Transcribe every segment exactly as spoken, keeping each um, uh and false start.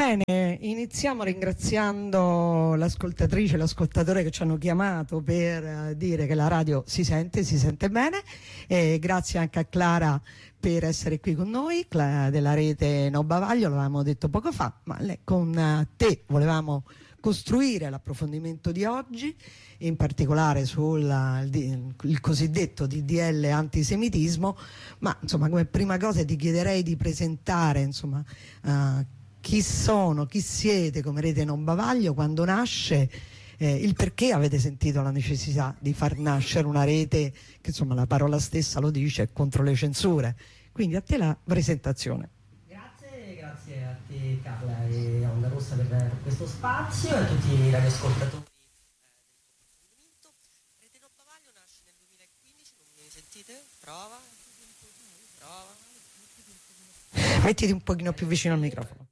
Bene, iniziamo ringraziando l'ascoltatrice e l'ascoltatore che ci hanno chiamato per dire che la radio si sente, si sente bene, e grazie anche a Clara per essere qui con noi, Clara della rete No Bavaglio, l'avevamo detto poco fa, ma con te volevamo costruire l'approfondimento di oggi, in particolare sul il, il cosiddetto D D L antisemitismo, ma insomma come prima cosa ti chiederei di presentare insomma uh, chi sono, chi siete come rete No Bavaglio, quando nasce, eh, il perché avete sentito la necessità di far nascere una rete che insomma la parola stessa lo dice, contro le censure. Quindi a te la presentazione. Grazie, grazie a te Carla e a Onda Rossa per, per questo spazio e a tutti i radioascoltatori eh, del approfondimento. Rete No Bavaglio nasce nel duemilaquindici, non mi sentite? Prova, prova. Mettiti un pochino più vicino al microfono.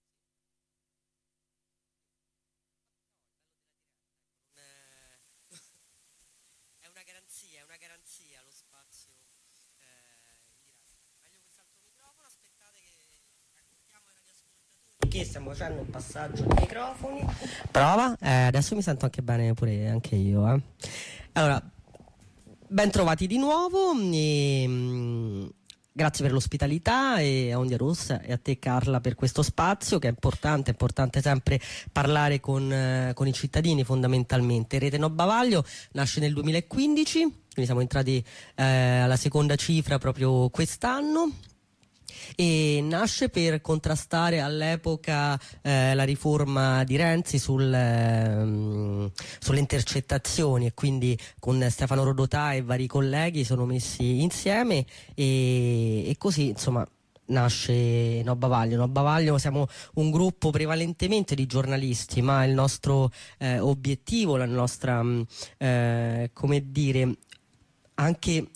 Che stiamo facendo un passaggio di microfoni. Prova, eh, adesso mi sento anche bene pure anche io. Eh. Allora, ben trovati di nuovo. E, mh, grazie per l'ospitalità e a Onda Rossa e a te Carla per questo spazio che è importante, è importante sempre parlare con, eh, con i cittadini fondamentalmente. Rete No Bavaglio nasce nel duemilaquindici, quindi siamo entrati eh, alla seconda cifra proprio quest'anno. E nasce per contrastare all'epoca eh, la riforma di Renzi sul, ehm, sulle intercettazioni, e quindi con Stefano Rodotà e vari colleghi sono messi insieme e, e così insomma nasce No Bavaglio. No Bavaglio siamo un gruppo prevalentemente di giornalisti, ma il nostro eh, obiettivo, la nostra mh, eh, come dire anche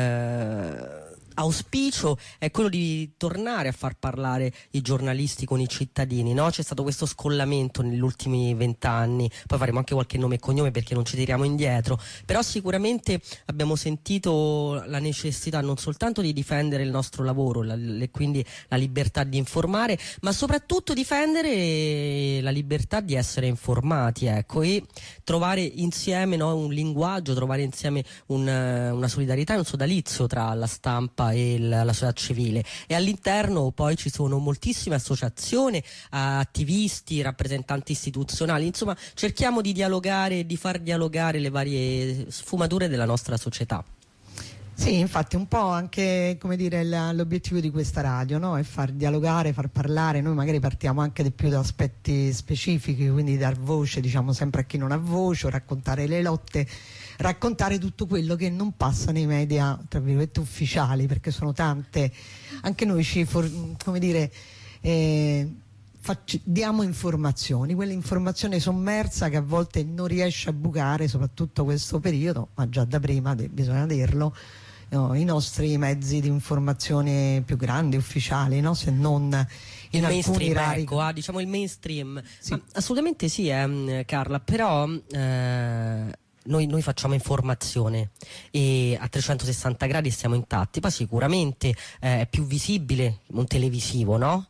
eh, auspicio è quello di tornare a far parlare i giornalisti con i cittadini, no? C'è stato questo scollamento negli ultimi vent'anni, poi faremo anche qualche nome e cognome perché non ci tiriamo indietro, però sicuramente abbiamo sentito la necessità non soltanto di difendere il nostro lavoro, la, le, quindi la libertà di informare, ma soprattutto difendere la libertà di essere informati, ecco, e trovare insieme, no, un linguaggio, trovare insieme un, una solidarietà e un sodalizio tra la stampa e il, la società civile, e all'interno poi ci sono moltissime associazioni, attivisti, rappresentanti istituzionali, insomma cerchiamo di dialogare, di far dialogare le varie sfumature della nostra società. Sì, infatti un po' anche, come dire, l'obiettivo di questa radio, no? È far dialogare, far parlare. Noi magari partiamo anche di più da aspetti specifici, quindi dar voce, diciamo, sempre a chi non ha voce, raccontare le lotte, raccontare tutto quello che non passa nei media, tra virgolette, ufficiali, perché sono tante. Anche noi ci, for, come dire, eh, facci, diamo informazioni, quell'informazione sommersa che a volte non riesce a bucare, soprattutto questo periodo, ma già da prima, de, bisogna dirlo, no, i nostri mezzi di informazione più grandi, ufficiali, no? Se non in il alcuni rari... ecco, ah, diciamo il mainstream. Sì. Ma assolutamente sì, eh, Carla, però eh, noi, noi facciamo informazione e a trecentosessanta gradi siamo intatti, poi sicuramente eh, è più visibile un televisivo, no?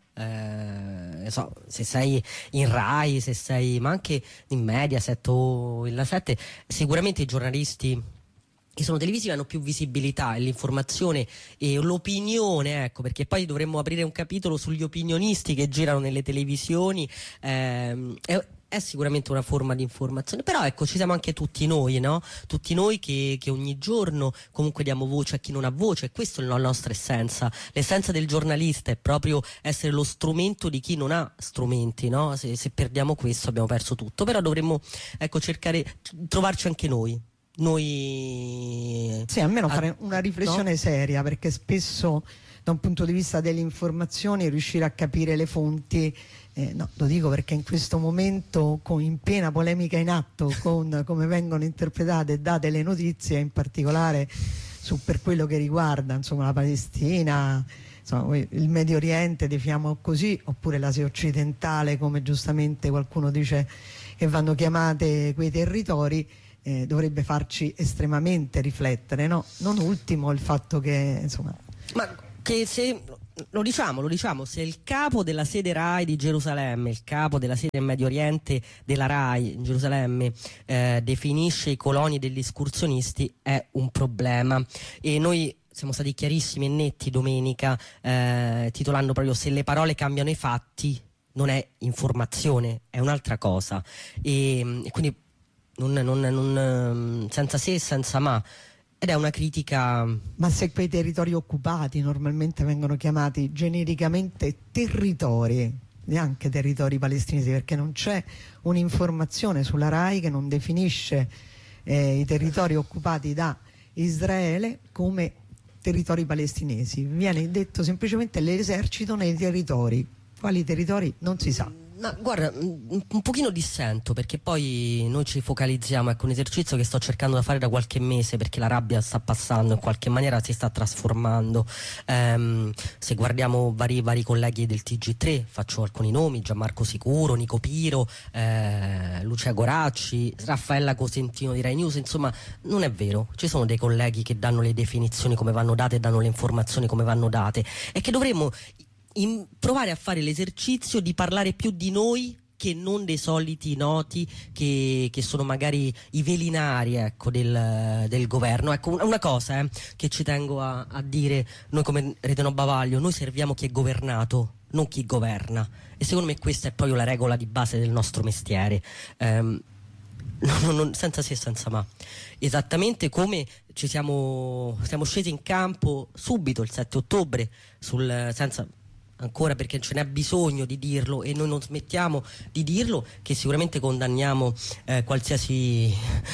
Eh, so, se sei in Rai, se sei, ma anche in Mediaset o in La sette, sicuramente i giornalisti che sono televisivi hanno più visibilità, e l'informazione e l'opinione, ecco, perché poi dovremmo aprire un capitolo sugli opinionisti che girano nelle televisioni, ehm, è, è sicuramente una forma di informazione, però ecco, ci siamo anche tutti noi, no? Tutti noi che, che ogni giorno comunque diamo voce a chi non ha voce, e questa è la nostra essenza. L'essenza del giornalista è proprio essere lo strumento di chi non ha strumenti, no? Se, se perdiamo questo abbiamo perso tutto, però dovremmo, ecco, cercare, trovarci anche noi. Noi sì, almeno a, fare una riflessione no? seria, perché spesso da un punto di vista delle informazioni riuscire a capire le fonti, eh, no, lo dico perché in questo momento, con, in piena polemica in atto con come vengono interpretate e date le notizie, in particolare su, per quello che riguarda insomma la Palestina, insomma, il Medio Oriente, definiamo così, oppure l'Asia occidentale, come giustamente qualcuno dice che vanno chiamate quei territori, Eh, dovrebbe farci estremamente riflettere, no? Non ultimo il fatto che insomma, ma che se lo diciamo, lo diciamo, se il capo della sede RAI di Gerusalemme, il capo della sede del Medio Oriente della RAI in Gerusalemme eh, definisce i coloni degli escursionisti, è un problema. E noi siamo stati chiarissimi e netti domenica, eh, titolando proprio "Se le parole cambiano i fatti non è informazione, è un'altra cosa". E, e quindi non, non, non, senza se e senza ma. Ed è una critica. Ma se quei territori occupati normalmente vengono chiamati genericamente territori, neanche territori palestinesi, perché non c'è un'informazione sulla RAI che non definisce eh, i territori occupati da Israele come territori palestinesi. Viene detto semplicemente l'esercito nei territori. Quali territori non si sa. Ma guarda, un pochino dissento, perché poi noi ci focalizziamo, ecco, un esercizio che sto cercando da fare da qualche mese, perché la rabbia sta passando, in qualche maniera si sta trasformando. Ehm, se guardiamo vari, vari colleghi del T G tre, faccio alcuni nomi: Gianmarco Sicuro, Nico Piro, eh, Lucia Goracci, Raffaella Cosentino di Rai News. Insomma, non è vero, ci sono dei colleghi che danno le definizioni come vanno date e danno le informazioni come vanno date, e che dovremmo In provare a fare l'esercizio di parlare più di noi che non dei soliti noti che, che sono magari i velinari, ecco, del, del governo. Ecco, una cosa eh, che ci tengo a, a dire: noi come Rete No Bavaglio, noi serviamo chi è governato, non chi governa, e secondo me questa è proprio la regola di base del nostro mestiere. Um, non, non, senza se e senza ma. Esattamente come ci siamo, siamo scesi in campo subito il sette ottobre sul, senza ancora, perché ce n'è bisogno di dirlo e noi non smettiamo di dirlo, che sicuramente condanniamo eh, qualsiasi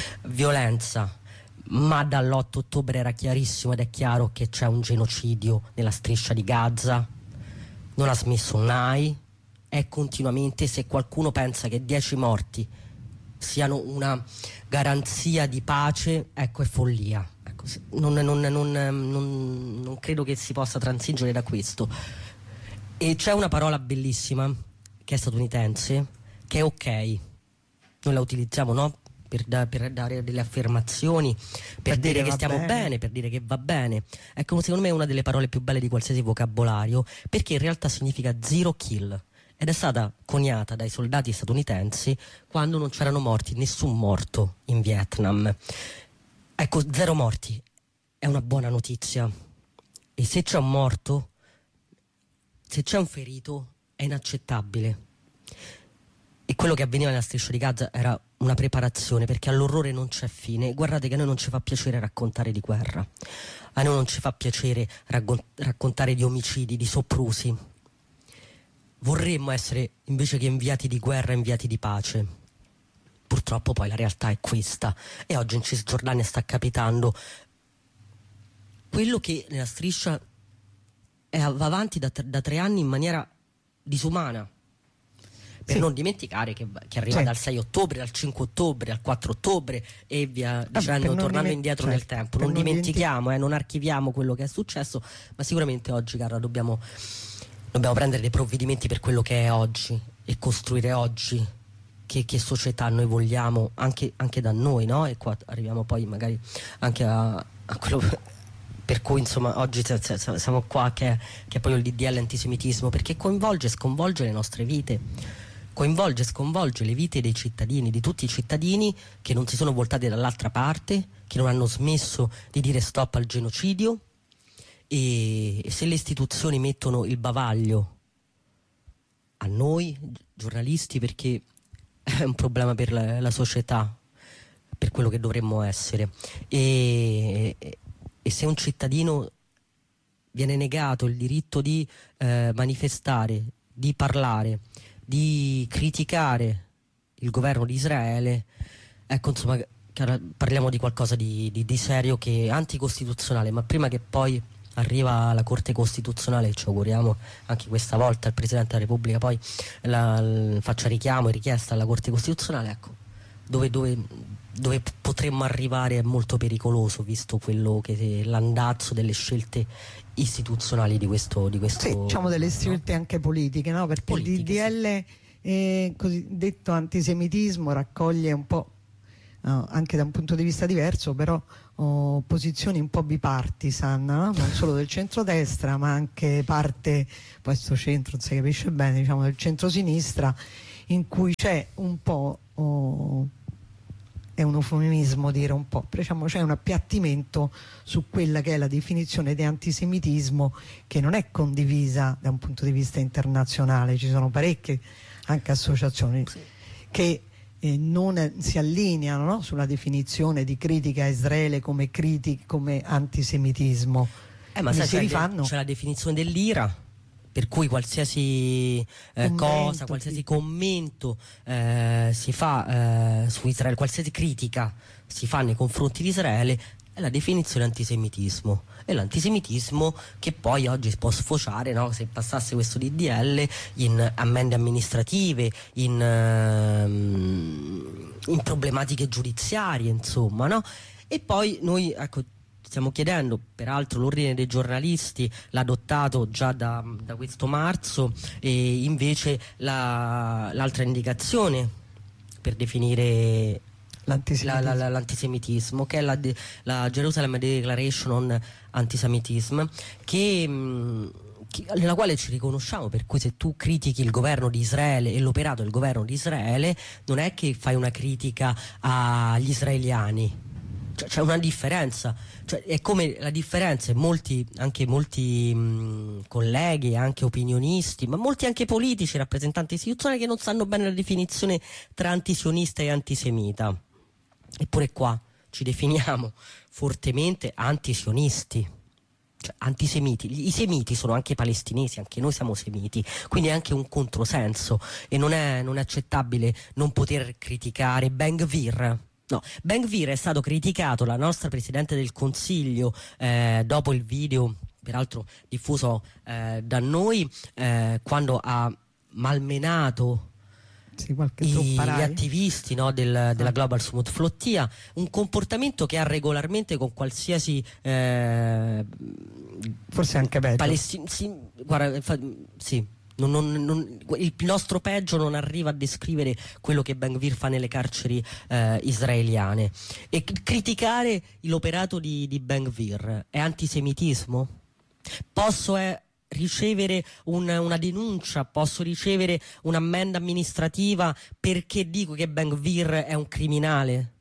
violenza, ma dall'otto ottobre era chiarissimo ed è chiaro che c'è un genocidio nella striscia di Gaza. Non ha smesso mai, è continuamente. Se qualcuno pensa che dieci morti siano una garanzia di pace, ecco, è follia. Ecco, non, non, non, non, non credo che si possa transigere da questo. E c'è una parola bellissima che è statunitense, che è ok. Noi la utilizziamo, no? Per, da, per dare delle affermazioni, per, per dire, dire che stiamo bene. bene, per dire che va bene. Ecco, secondo me è una delle parole più belle di qualsiasi vocabolario, perché in realtà significa zero kill. Ed è stata coniata dai soldati statunitensi quando non c'erano morti, nessun morto in Vietnam. Ecco, zero morti è una buona notizia. E se c'è un morto, se c'è un ferito, è inaccettabile. E quello che avveniva nella striscia di Gaza era una preparazione, perché all'orrore non c'è fine. Guardate che a noi non ci fa piacere raccontare di guerra, a noi non ci fa piacere racco- raccontare di omicidi, di soprusi. Vorremmo essere, invece che inviati di guerra, inviati di pace. Purtroppo poi la realtà è questa, e oggi in Cisgiordania sta capitando quello che nella striscia va avanti da, da tre anni in maniera disumana. Per sì. non dimenticare che, che arriva sì. dal sei ottobre, dal cinque ottobre, al quattro ottobre e via dicendo, tornando diment- indietro certo, nel tempo. Non, non dimentichiamo, dimentic- eh, non archiviamo quello che è successo, ma sicuramente oggi, Carla, dobbiamo, dobbiamo prendere dei provvedimenti per quello che è oggi e costruire oggi che, che società noi vogliamo, anche, anche da noi, no? E qua arriviamo poi magari anche a, a quello per cui insomma oggi siamo qua, che è, che è poi il D D L antisemitismo, perché coinvolge e sconvolge le nostre vite, coinvolge e sconvolge le vite dei cittadini, di tutti i cittadini che non si sono voltati dall'altra parte, che non hanno smesso di dire stop al genocidio. E se le istituzioni mettono il bavaglio a noi giornalisti, perché è un problema per la, la società, per quello che dovremmo essere, e E se un cittadino viene negato il diritto di eh, manifestare, di parlare, di criticare il governo di Israele, ecco, insomma, parliamo di qualcosa di, di, di serio, che è anticostituzionale. Ma prima che poi arriva la Corte Costituzionale, ci auguriamo anche questa volta il Presidente della Repubblica poi la, la, faccia richiamo e richiesta alla Corte Costituzionale, ecco, dove... dove dove potremmo arrivare è molto pericoloso, visto quello che l'andazzo delle scelte istituzionali di questo, di questo sì, diciamo delle scelte, no? Anche politiche, no? Perché politiche, il D D L sì. eh, cosiddetto antisemitismo raccoglie un po' uh, anche da un punto di vista diverso, però uh, posizioni un po' bipartisan, no? Non solo del centrodestra ma anche parte, poi sto centro non si capisce bene, diciamo del centrosinistra, in cui c'è un po', uh, è un eufemismo dire un po', diciamo c'è un appiattimento su quella che è la definizione di antisemitismo, che non è condivisa da un punto di vista internazionale. Ci sono parecchie anche associazioni sì. che eh, non si allineano, no? sulla definizione di critica a Israele come, critic- come antisemitismo. Eh, ma sai, c'è, rifanno... c'è la definizione dell'ira, per cui qualsiasi eh, cosa, qualsiasi sì. commento eh, si fa eh, su Israele, qualsiasi critica si fa nei confronti di Israele, è la definizione antisemitismo. È l'antisemitismo che poi oggi può sfociare, no? Se passasse questo D D L, in ammende amministrative, in, uh, in problematiche giudiziarie, insomma, no? E poi noi, ecco, stiamo chiedendo, peraltro l'ordine dei giornalisti l'ha adottato già da, da questo marzo, e invece la, l'altra indicazione per definire l'antisemitismo, la, la, l'antisemitismo che è la, la Jerusalem Declaration on Antisemitism, che, mh, che, nella quale ci riconosciamo, per cui se tu critichi il governo di Israele e l'operato del governo di Israele, non è che fai una critica agli israeliani. C'è una differenza, cioè, è come la differenza, molti, anche molti mh, colleghi, anche opinionisti, ma molti anche politici, rappresentanti istituzionali, che non sanno bene la definizione tra antisionista e antisemita. Eppure qua ci definiamo fortemente antisionisti, cioè antisemiti. I semiti sono anche palestinesi, anche noi siamo semiti, quindi è anche un controsenso, e non è, non è accettabile non poter criticare Ben Gvir. No, Ben Gvir è stato criticato, la nostra Presidente del Consiglio, eh, dopo il video, peraltro diffuso eh, da noi, eh, quando ha malmenato sì, qualche I, gli attivisti, no, del, della Global Summit Flottia, un comportamento che ha regolarmente con qualsiasi eh, forse anche peggio palestin- sì, guarda, fa, sì Non, non, non, il nostro peggio non arriva a descrivere quello che Ben Gvir fa nelle carceri eh, israeliane. E c- criticare l'operato di, di Ben Gvir è antisemitismo? Posso eh, ricevere un, una denuncia, posso ricevere un'ammenda amministrativa perché dico che Ben Gvir è un criminale?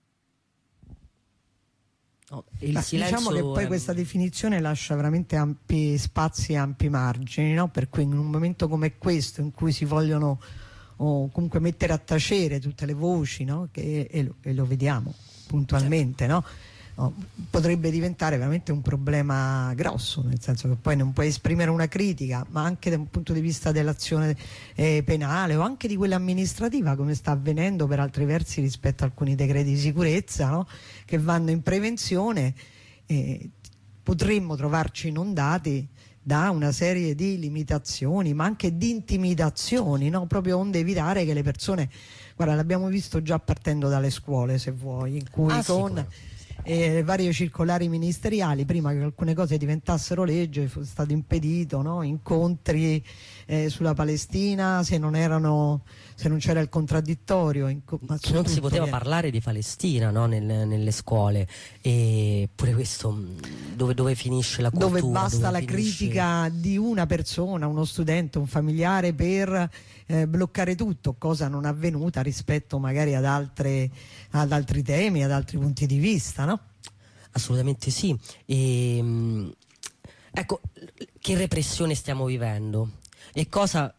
No, il Ma silenzio diciamo che poi è... questa definizione lascia veramente ampi spazi e ampi margini, no? Per cui in un momento come questo, in cui si vogliono oh, comunque mettere a tacere tutte le voci, no? che, e, lo, e lo vediamo puntualmente, no? Oh, potrebbe diventare veramente un problema grosso, nel senso che poi non puoi esprimere una critica, ma anche da un punto di vista dell'azione eh, penale o anche di quella amministrativa, come sta avvenendo per altri versi rispetto a alcuni decreti di sicurezza, no? Che vanno in prevenzione. Eh, potremmo trovarci inondati da una serie di limitazioni, ma anche di intimidazioni, no? Proprio onde evitare che le persone, guarda, l'abbiamo visto già partendo dalle scuole, se vuoi, in cui ah, con e le varie circolari ministeriali, prima che alcune cose diventassero legge, fu stato impedito, no? Incontri eh, sulla Palestina se non erano, se non c'era il contraddittorio, inco- ma non si poteva che... parlare di Palestina, no? Nel, nelle scuole, e pure questo dove, dove finisce la cultura, dove basta dove la finisce... critica di una persona, uno studente, un familiare, per eh, bloccare tutto, cosa non avvenuta rispetto magari ad altre, ad altri temi, ad altri punti di vista, no? Assolutamente sì. E, ecco, che repressione stiamo vivendo e cosa,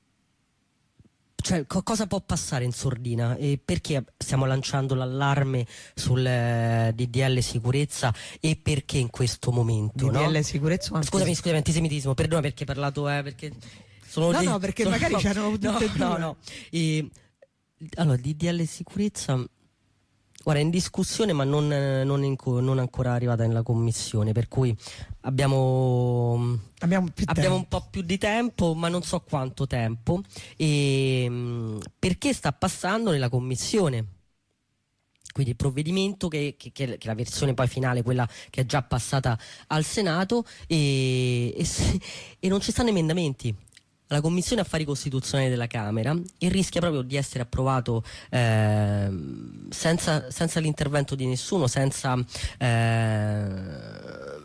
cioè, co- cosa può passare in sordina, e perché stiamo lanciando l'allarme sul eh, D D L sicurezza, e perché in questo momento D D L no? sicurezza anche... scusami scusami antisemitismo, perdona, perché hai parlato eh, perché sono no dei, no perché sono, magari no, c'erano tutte no, e due. no, no. E, allora D D L sicurezza, guarda, è in discussione, ma non, non, in, non ancora arrivata nella commissione, per cui abbiamo, abbiamo, più abbiamo tempo. un po' più di tempo, ma non so quanto tempo, e, perché sta passando nella commissione. Quindi il provvedimento che, che, che è la versione poi finale, quella che è già passata al Senato, e, e, se, e non ci stanno emendamenti. alla Commissione Affari Costituzionali della Camera e rischia proprio di essere approvato eh, senza, senza l'intervento di nessuno, senza eh,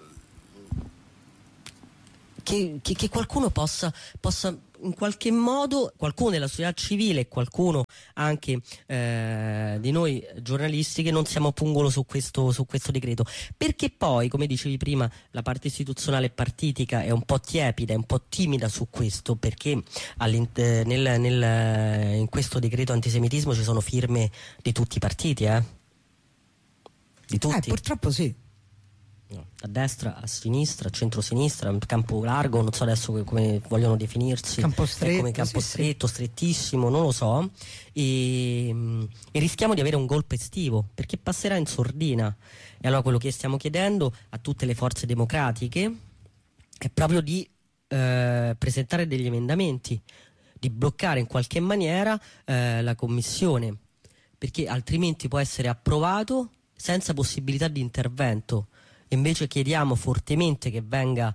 che, che, che qualcuno possa, possa in qualche modo, qualcuno della società civile e qualcuno anche eh, di noi giornalisti, che non siamo pungolo su questo, su questo decreto, perché poi, come dicevi prima, la parte istituzionale e partitica è un po' tiepida, è un po' timida su questo, perché nel, nel, in questo decreto antisemitismo ci sono firme di tutti i partiti, eh? Di tutti. Eh, purtroppo sì. No, a destra, a sinistra, a centro-sinistra, campo largo, non so adesso come vogliono definirsi, campo stretto, come campo sì, stretto, sì. strettissimo, non lo so, e, e rischiamo di avere un golpe estivo, perché passerà in sordina. E allora quello che stiamo chiedendo a tutte le forze democratiche è proprio di eh, presentare degli emendamenti, di bloccare in qualche maniera eh, la commissione, perché altrimenti può essere approvato senza possibilità di intervento. Invece chiediamo fortemente che venga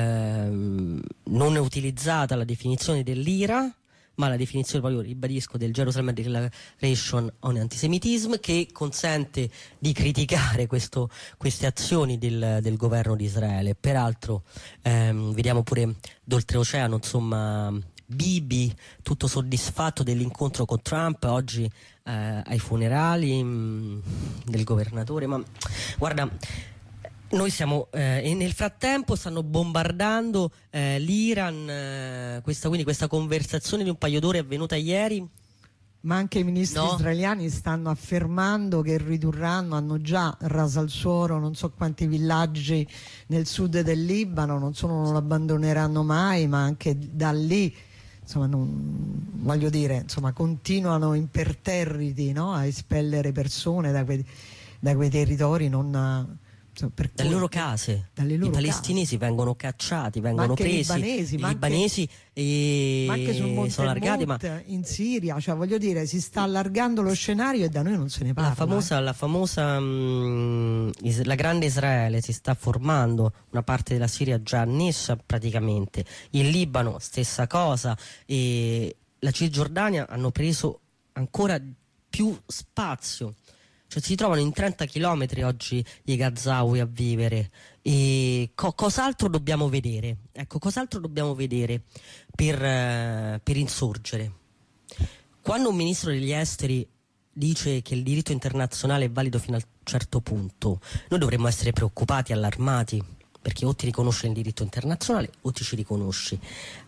ehm, non utilizzata la definizione dell'I R A, ma la definizione, proprio ribadisco, del Jerusalem Declaration on Antisemitism, che consente di criticare questo, queste azioni del, del governo di Israele. Peraltro ehm, vediamo pure d'oltreoceano, insomma, Bibi tutto soddisfatto dell'incontro con Trump oggi eh, ai funerali mh, del governatore. Ma guarda, noi siamo eh, e nel frattempo stanno bombardando eh, l'Iran, eh, questa, quindi questa conversazione di un paio d'ore avvenuta ieri. Ma anche i ministri no. israeliani stanno affermando che ridurranno, hanno già raso al suolo non so quanti villaggi nel sud del Libano, non solo non lo abbandoneranno mai, ma anche da lì, insomma, non, voglio dire, insomma, continuano imperterriti, no, a espellere persone da quei, da quei territori, non... Per dalle loro case, dalle loro i palestinesi case. Vengono cacciati, vengono presi, i libanesi, i ma libanesi anche, e ma anche sul Monte sono allargati, Mount, ma in Siria, cioè voglio dire, si sta allargando lo scenario e da noi non se ne parla. La famosa, eh. la, famosa mh, is, la grande Israele si sta formando, una parte della Siria già annessa praticamente, il Libano stessa cosa, e la Cisgiordania hanno preso ancora più spazio. Cioè si trovano in trenta chilometri oggi i Gazawi a vivere. E co- cos'altro dobbiamo vedere? Ecco, cos'altro dobbiamo vedere per, uh, per insorgere? Quando un ministro degli esteri dice che il diritto internazionale è valido fino a un certo punto, noi dovremmo essere preoccupati, allarmati, perché o ti riconosce il diritto internazionale o ti ci riconosci.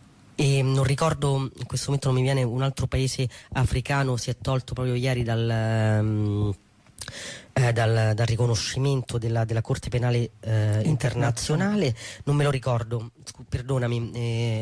E non ricordo, in questo momento non mi viene, un altro paese africano si è tolto proprio ieri dal... Um, Eh, dal, dal riconoscimento della, della Corte Penale eh, internazionale, non me lo ricordo, scu- perdonami.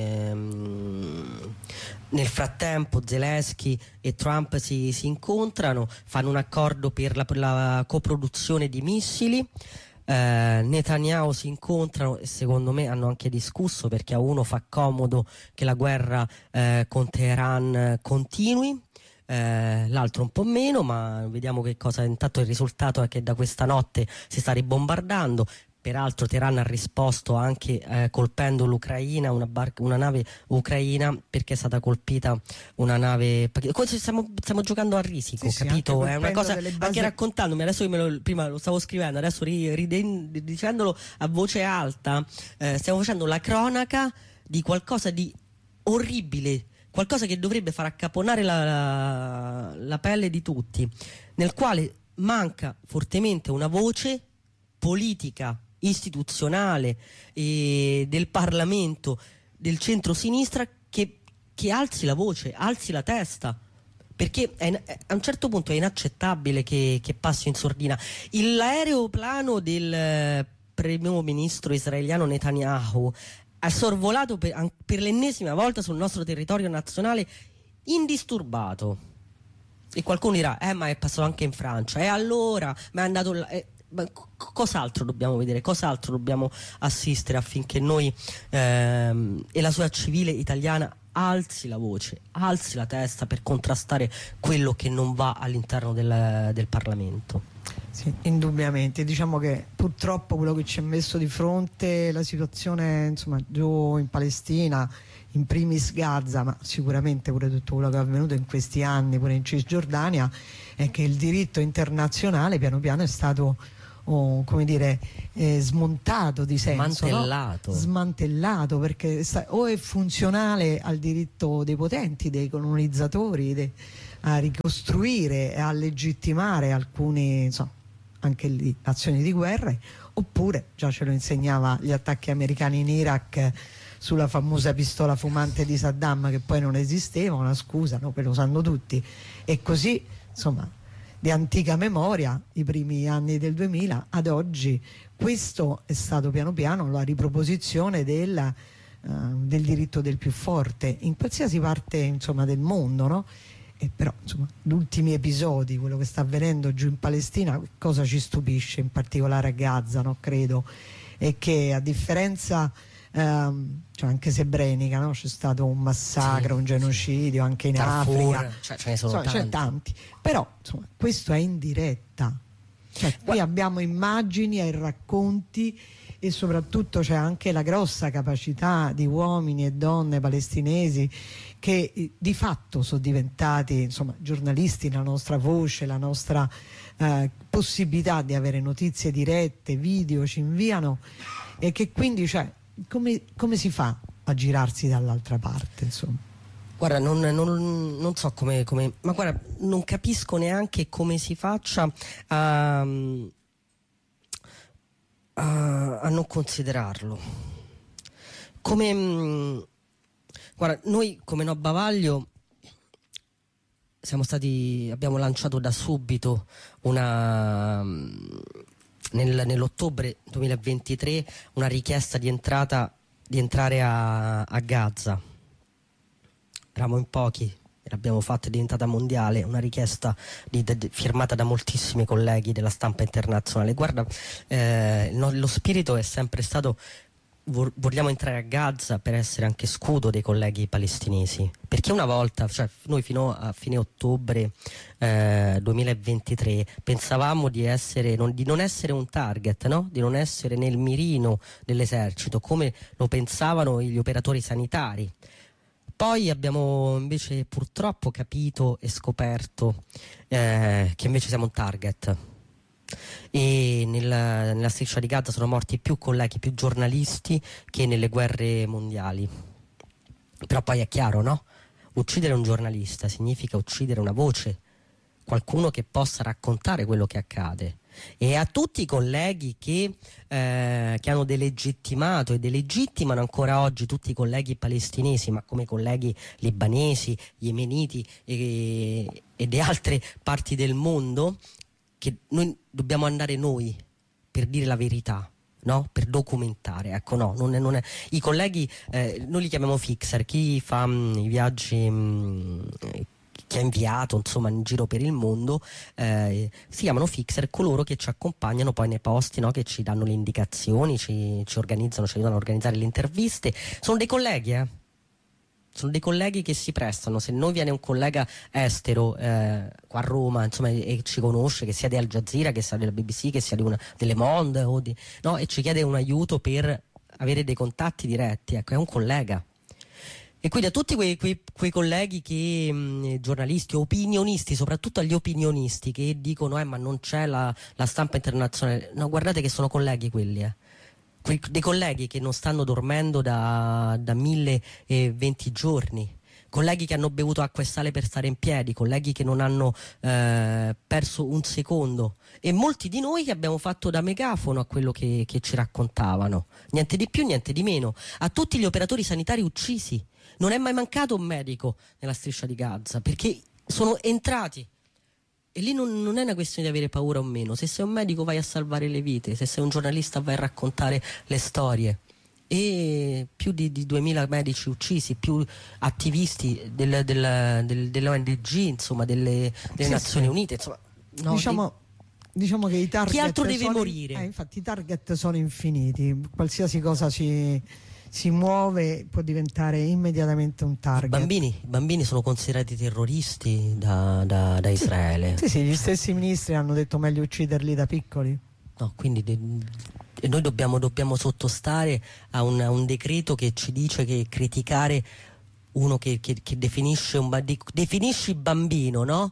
Ehm, nel frattempo Zelensky e Trump si, si incontrano, fanno un accordo per la, per la coproduzione di missili. Eh, Netanyahu si incontrano e secondo me hanno anche discusso, perché a uno fa comodo che la guerra eh, con Teheran continui. Eh, l'altro un po' meno, ma vediamo che cosa. Intanto il risultato è che da questa notte si sta ribombardando. Peraltro Teheran ha risposto anche eh, colpendo l'Ucraina, una, bar- una nave ucraina, perché è stata colpita una nave. Stiamo, stiamo giocando a risico, sì, capito? Sì, è una cosa, basi... anche raccontandomi, adesso io me lo, prima lo stavo scrivendo, adesso ri, riden, dicendolo a voce alta, eh, stiamo facendo la cronaca di qualcosa di orribile, qualcosa che dovrebbe far accaponare la, la, la pelle di tutti, nel quale manca fortemente una voce politica, istituzionale e del Parlamento, del centro-sinistra che, che alzi la voce, alzi la testa, perché è, a un certo punto è inaccettabile che, che passi in sordina. Il, l'aeroplano del primo ministro israeliano Netanyahu ha sorvolato per, per l'ennesima volta sul nostro territorio nazionale indisturbato, e qualcuno dirà eh ma è passato anche in Francia, e allora ma è andato là, eh, ma cos'altro dobbiamo vedere, cos'altro dobbiamo assistere affinché noi ehm, e la società civile italiana alzi la voce, alzi la testa per contrastare quello che non va all'interno del, del Parlamento. Sì, indubbiamente. Diciamo che purtroppo quello che ci è messo di fronte la situazione, insomma, giù in Palestina, in primis Gaza, ma sicuramente pure tutto quello che è avvenuto in questi anni pure in Cisgiordania, è che il diritto internazionale piano piano è stato oh, come dire eh, smontato di senso, smantellato, no? Smantellato, perché sta, o è funzionale al diritto dei potenti, dei colonizzatori de, a ricostruire e a legittimare alcune, insomma, anche lì azioni di guerra, oppure già ce lo insegnava gli attacchi americani in Iraq sulla famosa pistola fumante di Saddam, che poi non esisteva, una scusa, no? Poi lo sanno tutti, e così insomma di antica memoria, i primi anni del duemila ad oggi, questo è stato piano piano la riproposizione del, uh, del diritto del più forte in qualsiasi parte, insomma, del mondo, no? E però insomma gli ultimi episodi, quello che sta avvenendo giù in Palestina, cosa ci stupisce in particolare a Gaza, no? Credo, è che a differenza ehm, cioè anche Srebrenica, no? C'è stato un massacro, sì, un genocidio, sì, anche in Darfur, Africa, cioè, ce ne sono insomma, tanti. c'è tanti, però insomma questo è in diretta, cioè qui Gua- abbiamo immagini e racconti, e soprattutto c'è anche la grossa capacità di uomini e donne palestinesi che eh, di fatto sono diventati, insomma, giornalisti, la nostra voce, la nostra eh, possibilità di avere notizie dirette, video, ci inviano, e che quindi, cioè, come, come si fa a girarsi dall'altra parte, insomma? Guarda, non, non, non so come, come, ma guarda, non capisco neanche come si faccia a, a, a non considerarlo. Come, mh, guarda, noi come No Bavaglio siamo stati, abbiamo lanciato da subito una, nel, nell'ottobre duemilaventitré una richiesta di entrata, di entrare a, a Gaza. Eravamo in pochi, l'abbiamo fatta, è diventata mondiale, una richiesta di, di, firmata da moltissimi colleghi della stampa internazionale. Guarda, eh, no, lo spirito è sempre stato: vogliamo entrare a Gaza per essere anche scudo dei colleghi palestinesi, perché una volta, cioè noi fino a fine ottobre eh, duemilaventitré pensavamo di essere non, di non essere un target, no? Di non essere nel mirino dell'esercito come lo pensavano gli operatori sanitari. Poi abbiamo invece purtroppo capito e scoperto eh, che invece siamo un target, e nella, nella striscia di Gaza sono morti più colleghi, più giornalisti che nelle guerre mondiali. Però poi è chiaro, no? Uccidere un giornalista significa uccidere una voce, qualcuno che possa raccontare quello che accade. E a tutti i colleghi che, eh, che hanno delegittimato e delegittimano ancora oggi tutti i colleghi palestinesi, ma come colleghi libanesi, yemeniti e, e di altre parti del mondo, che noi dobbiamo andare noi per dire la verità, no? Per documentare, ecco, no, non è, non è. I colleghi, eh, noi li chiamiamo fixer, chi fa mh, i viaggi mh, che ha inviato, insomma, in giro per il mondo, eh, si chiamano fixer coloro che ci accompagnano poi nei posti, no? Che ci danno le indicazioni, ci, ci organizzano, ci aiutano a organizzare le interviste. Sono dei colleghi, eh? Sono dei colleghi che si prestano. Se noi viene un collega estero eh, qua a Roma, insomma, e, e ci conosce, che sia di Al Jazeera, che sia della B B C, che sia di una, delle Monde, o di, no? E ci chiede un aiuto per avere dei contatti diretti, ecco, è un collega. E quindi a tutti quei, quei, quei colleghi che, mh, giornalisti, opinionisti, soprattutto agli opinionisti che dicono eh ma non c'è la, la stampa internazionale, no, guardate che sono colleghi quelli, eh. Que- dei colleghi che non stanno dormendo da, da mille e venti giorni, colleghi che hanno bevuto acqua e sale per stare in piedi, colleghi che non hanno eh, perso un secondo, e molti di noi che abbiamo fatto da megafono a quello che, che ci raccontavano, niente di più, niente di meno. A tutti gli operatori sanitari uccisi, non è mai mancato un medico nella striscia di Gaza, perché sono entrati. E lì non, non è una questione di avere paura o meno. Se sei un medico vai a salvare le vite, se sei un giornalista vai a raccontare le storie. E più di, di duemila medici uccisi, più attivisti del, del, del, dell'O N G, insomma, delle, delle sì, Nazioni sì. Unite. Insomma, no, diciamo, di... diciamo che i target chi altro deve sono, morire? Eh, infatti i target sono infiniti, qualsiasi cosa ci, si muove può diventare immediatamente un target. I bambini, i bambini sono considerati terroristi da, da, da Israele. Sì, sì, gli stessi ministri hanno detto meglio ucciderli da piccoli. No, quindi de- e noi dobbiamo, dobbiamo sottostare a un, a un decreto che ci dice che criticare uno che, che, che definisce un ba- definisci bambino, no?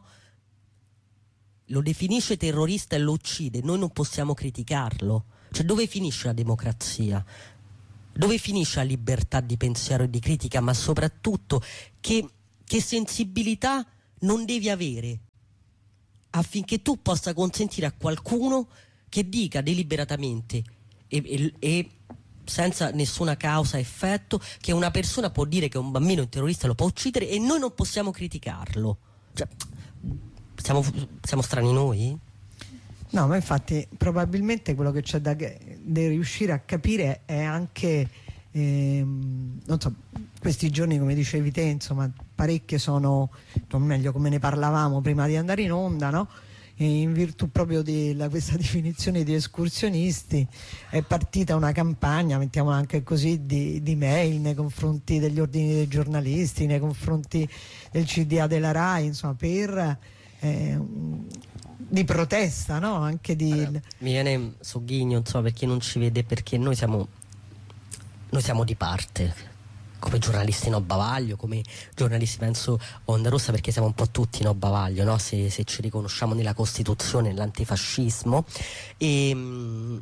Lo definisce terrorista e lo uccide, noi non possiamo criticarlo. Cioè, dove finisce la democrazia? Dove finisce la libertà di pensiero e di critica? Ma soprattutto che, che sensibilità non devi avere affinché tu possa consentire a qualcuno che dica deliberatamente e, e, e senza nessuna causa effetto che una persona può dire che un bambino è un terrorista, lo può uccidere e noi non possiamo criticarlo. Cioè, siamo, siamo strani noi? No, ma infatti probabilmente quello che c'è da, da riuscire a capire è anche ehm, non so, questi giorni, come dicevi te, insomma, parecchie sono, o meglio, come ne parlavamo prima di andare in onda, no? E in virtù proprio di la, questa definizione di escursionisti è partita una campagna, mettiamola anche così, di, di mail nei confronti degli ordini dei giornalisti, nei confronti del C D A della RAI, insomma, per eh, di protesta, no? Anche di... Allora, mi viene sogghigno, insomma, per chi non ci vede, perché noi siamo noi siamo di parte come giornalisti no bavaglio, come giornalisti penso Onda Rossa, perché siamo un po' tutti no bavaglio, no? Se, se ci riconosciamo nella Costituzione, nell'antifascismo. E mh,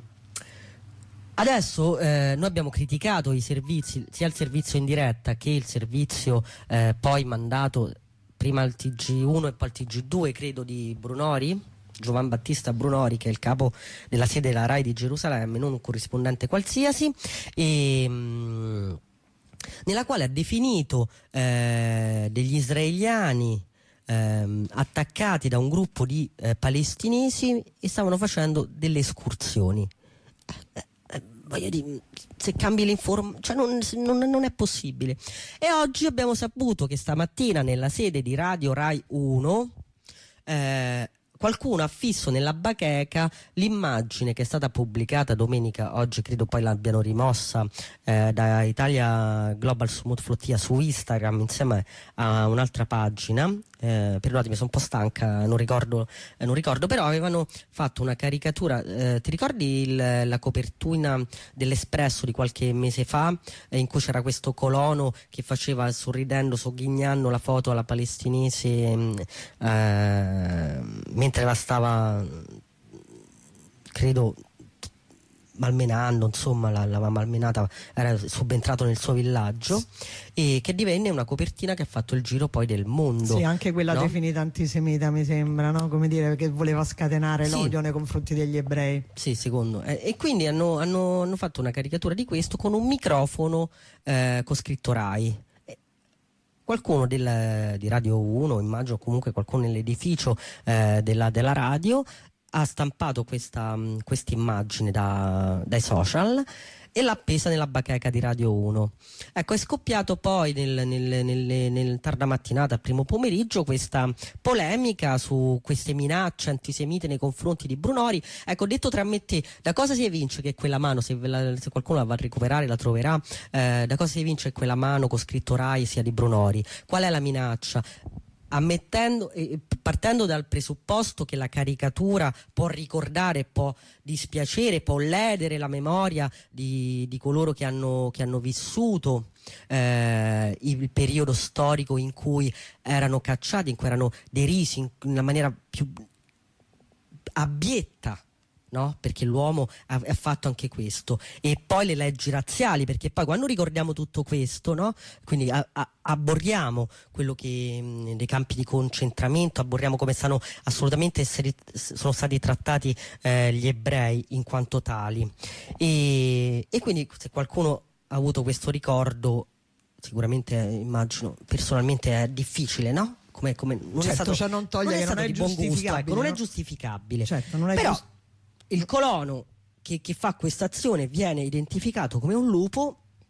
adesso eh, noi abbiamo criticato i servizi, sia il servizio in diretta che il servizio eh, poi mandato prima al T G uno e poi al T G due, credo, di Brunori, Giovan Battista Brunori, che è il capo della sede della RAI di Gerusalemme, non un corrispondente qualsiasi, e mh, nella quale ha definito eh, degli israeliani eh, attaccati da un gruppo di eh, palestinesi e stavano facendo delle escursioni. Eh, eh, voglio dire, se cambi l'informazione, cioè non, non, non è possibile. E oggi abbiamo saputo che stamattina nella sede di Radio Rai uno eh, qualcuno ha fisso nella bacheca l'immagine che è stata pubblicata domenica, oggi credo poi l'abbiano rimossa eh, da Italia Global Smooth Flotilla su Instagram insieme a un'altra pagina. Eh, perdonatemi, sono un po' stanca, non ricordo, eh, non ricordo, però avevano fatto una caricatura. Eh, ti ricordi il, la copertina dell'Espresso di qualche mese fa, eh, in cui c'era questo colono che faceva, sorridendo, sogghignando la foto alla palestinese eh, mentre la stava, credo, malmenando, insomma l'aveva malmenata, era subentrato nel suo villaggio, e che divenne una copertina che ha fatto il giro poi del mondo. Sì, anche quella, no? Definita antisemita, mi sembra, no? Come dire, che voleva scatenare, sì, l'odio nei confronti degli ebrei. Sì, secondo. Eh, e quindi hanno, hanno, hanno fatto una caricatura di questo con un microfono eh, con scritto RAI. Qualcuno del, di Radio uno, immagino, comunque qualcuno nell'edificio eh, della, della radio, ha stampato questa immagine da, dai social e l'ha appesa nella bacheca di Radio uno. Ecco, è scoppiato poi nel, nel, nel, nel tarda mattinata, al primo pomeriggio, questa polemica su queste minacce antisemite nei confronti di Brunori. Ecco, detto tra me e te, da cosa si evince che quella mano, se, la, se qualcuno la va a recuperare la troverà, eh, da cosa si evince che quella mano con scritto RAI sia di Brunori? Qual è la minaccia? Ammettendo, eh, partendo dal presupposto che la caricatura può ricordare, può dispiacere, può ledere la memoria di, di coloro che hanno, che hanno vissuto eh, il periodo storico in cui erano cacciati, in cui erano derisi in una maniera più abbietta, no? Perché l'uomo ha, ha fatto anche questo. E poi le leggi razziali, perché poi quando ricordiamo tutto questo, no? Quindi a, a, aborriamo quello che mh, dei campi di concentramento, aborriamo come stanno assolutamente essere, sono stati trattati eh, gli ebrei in quanto tali, e, e quindi se qualcuno ha avuto questo ricordo, sicuramente eh, immagino personalmente è difficile, no? Come, come non certo, è stato, cioè non toglie non è che stato non è di buon gusto, ecco, non no? è giustificabile. Certo, non è però giust- il colono che, che fa questa azione viene identificato come un lupo,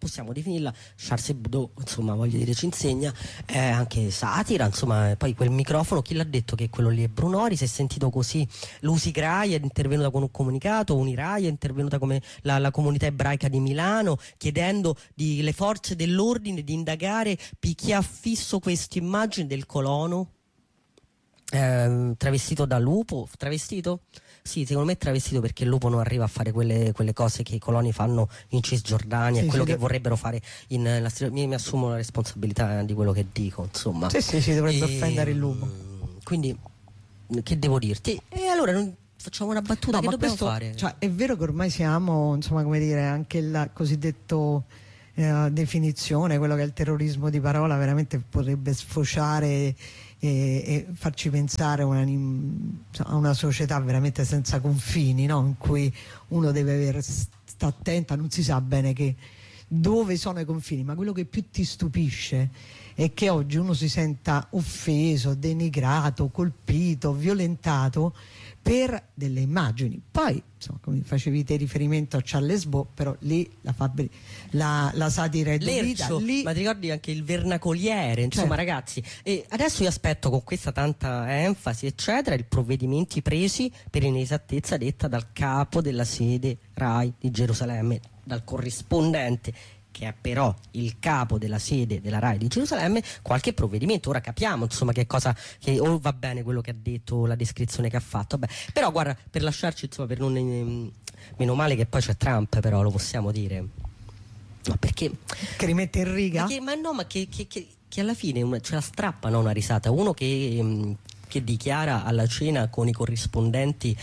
possiamo definirla Charles Hebdo, insomma, voglio dire, ci insegna eh, anche satira, insomma. Poi quel microfono, chi l'ha detto che quello lì è Brunori? Si è sentito così, l'Usigrai è intervenuta con un comunicato, Unirai è intervenuta come la, la comunità ebraica di Milano, chiedendo di, le forze dell'ordine di indagare chi ha fisso queste immagini del colono eh, travestito da lupo, travestito? Sì, secondo me è travestito, perché il lupo non arriva a fare quelle, quelle cose che i coloni fanno in Cisgiordania, sì, quello sì, che de- vorrebbero fare in la, mi, mi assumo la responsabilità di quello che dico, insomma. Sì, sì, si dovrebbe e, offendere il lupo. Quindi, che devo dirti? E allora non facciamo una battuta, no, che dobbiamo questo, fare? Cioè, è vero che ormai siamo, insomma, come dire, anche il cosiddetto eh, definizione, quello che è il terrorismo di parola, veramente potrebbe sfociare E, e farci pensare a una, a una società veramente senza confini, no? In cui uno deve avere, sta attenta, non si sa bene che, dove sono i confini, ma quello che più ti stupisce è che oggi uno si senta offeso, denigrato, colpito, violentato per delle immagini. Poi, insomma, come facevi te riferimento a Charles Hebdo, però lì la, fabri- la, la satira è dovuta. Lì... Ma ti ricordi anche il vernacoliere, insomma, certo. Ragazzi, e adesso io aspetto con questa tanta enfasi, eccetera, i provvedimenti presi per inesattezza detta dal capo della sede RAI di Gerusalemme, dal corrispondente, che è però il capo della sede della RAI di Gerusalemme, qualche provvedimento. Ora capiamo, insomma, che cosa, che o oh, va bene quello che ha detto, la descrizione che ha fatto, vabbè. Però guarda, per lasciarci, insomma, per non eh, meno male che poi c'è Trump, però lo possiamo dire, no, perché che rimette in riga? Che, ma no, ma che, che, che, che alla fine una, ce la strappa, no, una risata, uno che mh, che dichiara alla cena con i corrispondenti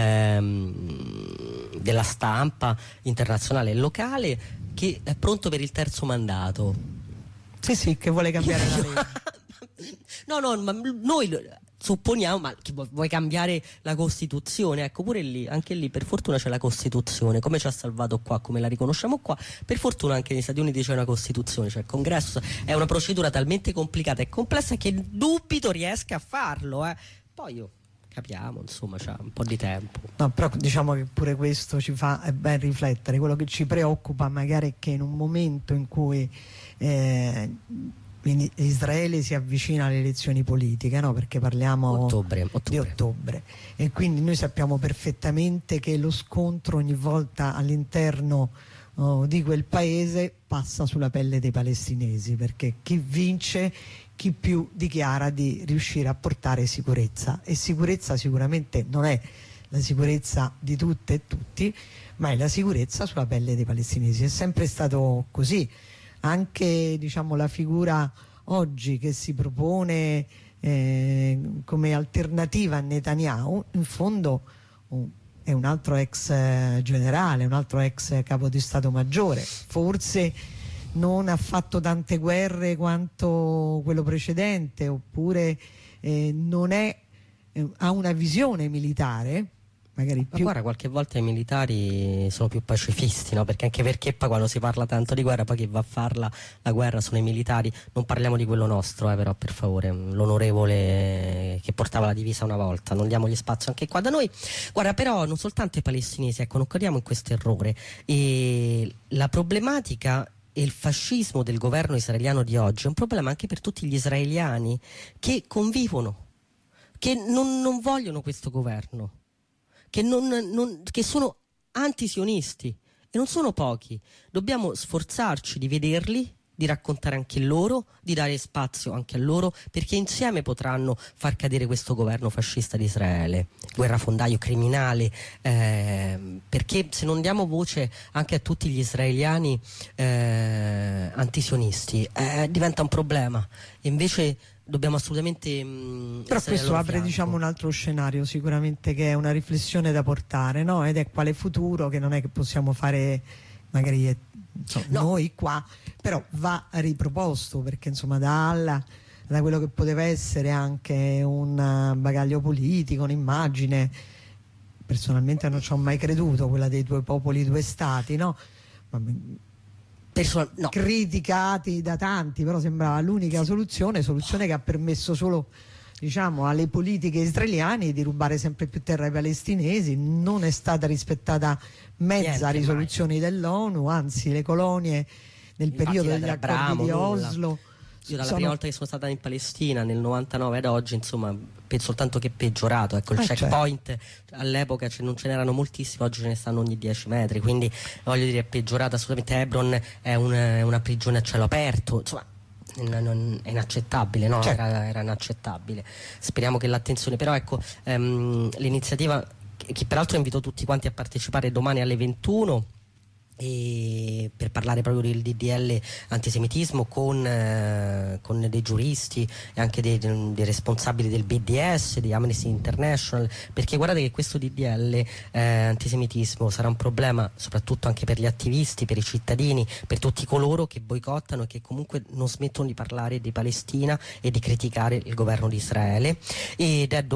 ehm, della stampa internazionale e locale che è pronto per il terzo mandato. Sì, sì, che vuole cambiare la legge. No, no, ma noi supponiamo, ma che vuoi cambiare la Costituzione? Ecco, pure lì, anche lì per fortuna c'è la Costituzione, come ci ha salvato qua, come la riconosciamo qua, per fortuna anche negli Stati Uniti c'è una Costituzione, cioè il Congresso è una procedura talmente complicata e complessa che dubito riesca a farlo, eh. Poi io capiamo, insomma, c'è un po' di tempo. No, però diciamo che pure questo ci fa ben riflettere. Quello che ci preoccupa magari è che in un momento in cui eh, Israele si avvicina alle elezioni politiche, no? Perché parliamo ottobre, ottobre. di ottobre, e quindi noi sappiamo perfettamente che lo scontro ogni volta all'interno oh, di quel paese passa sulla pelle dei palestinesi, perché chi vince, chi più dichiara di riuscire a portare sicurezza, e sicurezza sicuramente non è la sicurezza di tutte e tutti, ma è la sicurezza sulla pelle dei palestinesi. È sempre stato così. Anche, diciamo, la figura oggi che si propone eh, come alternativa a Netanyahu, in fondo uh, è un altro ex eh, generale, un altro ex capo di Stato Maggiore. Forse non ha fatto tante guerre quanto quello precedente, oppure eh, non è, eh, ha una visione militare magari più... Ma guarda, qualche volta i militari sono più pacifisti, no? Perché anche perché poi quando si parla tanto di guerra, poi chi va a farla la guerra sono i militari. Non parliamo di quello nostro, eh, però, per favore, l'onorevole che portava la divisa una volta, non diamogli spazio anche qua da noi. Guarda, però non soltanto i palestinesi, ecco, non cadiamo in questo errore. E la problematica e il fascismo del governo israeliano di oggi è un problema anche per tutti gli israeliani che convivono, che non, non vogliono questo governo, che, non, non, che sono antisionisti, e non sono pochi. Dobbiamo sforzarci di vederli, di raccontare anche loro, di dare spazio anche a loro, perché insieme potranno far cadere questo governo fascista di Israele, guerrafondaio, criminale, eh, perché se non diamo voce anche a tutti gli israeliani eh, antisionisti eh, diventa un problema. E invece dobbiamo assolutamente mh, però questo apre fianco. Diciamo un altro scenario sicuramente, che è una riflessione da portare, no? Ed è quale futuro, che non è che possiamo fare magari insomma, no. noi qua, però va riproposto, perché insomma da alla, da quello che poteva essere anche un bagaglio politico, un'immagine, personalmente non ci ho mai creduto, quella dei due popoli, due stati, no? Person- no. criticati da tanti, però sembrava l'unica soluzione, soluzione che ha permesso solo, diciamo, alle politiche israeliane di rubare sempre più terra ai palestinesi. Non è stata rispettata mezza Niente, risoluzioni mai. dell'ONU, anzi le colonie nel Infatti, periodo da degli accordi Abramo, di nulla. Oslo. Io dalla sono- prima volta che sono stata in Palestina nel novantanove ad oggi, insomma, penso soltanto che è peggiorato. Ecco, il Ah, checkpoint all'epoca ce- non ce n'erano moltissimi, oggi ce ne stanno ogni dieci metri, quindi voglio dire è peggiorato assolutamente. Hebron è, un- è una prigione a cielo aperto, insomma. n- non- è inaccettabile, no? Certo. Era, era inaccettabile. Speriamo che l'attenzione, però ecco, ehm, l'iniziativa che, che peraltro invito tutti quanti a partecipare domani alle ventuno, e per parlare proprio del D D L antisemitismo con, eh, con dei giuristi e anche dei, dei responsabili del B D S, di Amnesty International, perché guardate che questo D D L eh, antisemitismo sarà un problema soprattutto anche per gli attivisti, per i cittadini, per tutti coloro che boicottano e che comunque non smettono di parlare di Palestina e di criticare il governo di Israele, ed è